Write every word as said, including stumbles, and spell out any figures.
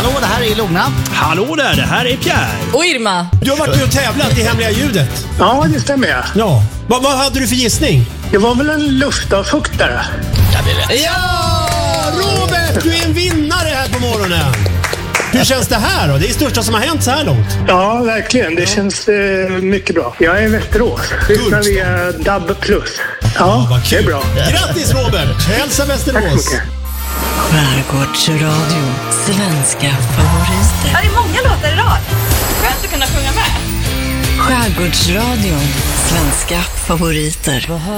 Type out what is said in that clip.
Hallå, det här är Lona. Hallå där, det här är Pierre. Och Irma. Du har varit med och tävlat i Hemliga ljudet. Ja, det stämmer jag. Ja. Vad, vad hade du för gissning? Det var väl en luftavfuktare. Ja, det är rätt. Ja, Robert, du är en vinnare här på morgonen. Hur känns det här då? Det är det största som har hänt så här långt. Ja, verkligen. Det känns eh, mycket bra. Jag är i Västerås. Lyssnar via D A B plus. Ja, Ja, vad kul. det är bra. Grattis Robert! Hälsa Tack så Västerås. mycket. Skärgårdsradio, svenska favoriter. Det är många låtar idag. Skönt att kunna sjunga med. Skärgårdsradio, svenska favoriter.